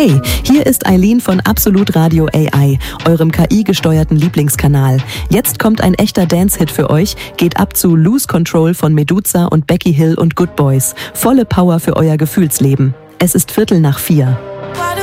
Hey, hier ist Eileen von Absolut Radio AI, eurem KI-gesteuerten Lieblingskanal. Jetzt kommt ein echter Dance-Hit für euch. Geht ab zu Lose Control von Meduza und Becky Hill und Good Boys. Volle Power für euer Gefühlsleben. Es ist 3:45.